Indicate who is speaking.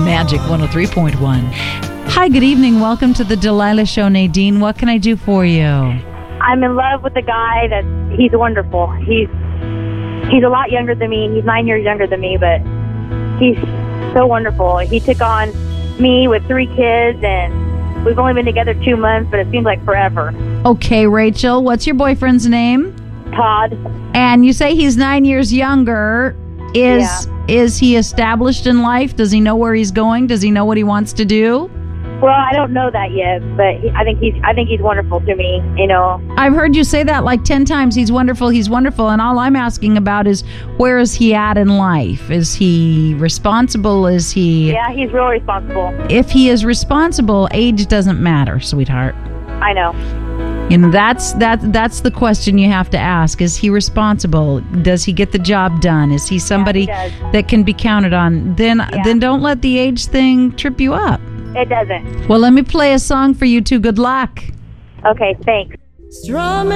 Speaker 1: Magic 103.1. Hi, good evening. Welcome to the Delilah Show, Nadine. What can I do for you?
Speaker 2: I'm in love with a guy he's wonderful. He's a lot younger than me. He's 9 years younger than me, but he's so wonderful. He took on me with 3 kids, and we've only been together 2 months, but it seems like forever.
Speaker 1: Okay, Rachel, what's your boyfriend's name?
Speaker 2: Todd.
Speaker 1: And you say he's 9 years younger. Is he established in life? Does he know where he's going? Does he know what he wants to do?
Speaker 2: Well, I don't know that yet, but I think he's wonderful to me, you know.
Speaker 1: I've heard you say that like 10 times. He's wonderful, and all I'm asking about is where is he at in life? Is he responsible?
Speaker 2: Yeah, he's real responsible.
Speaker 1: If he is responsible, age doesn't matter, sweetheart.
Speaker 2: I know.
Speaker 1: And that's the question you have to ask. Is he responsible? Does he get the job done? Is he somebody that can be counted on? Then don't let the age thing trip you up.
Speaker 2: It doesn't.
Speaker 1: Well, let me play a song for you two. Good luck.
Speaker 2: Okay, thanks.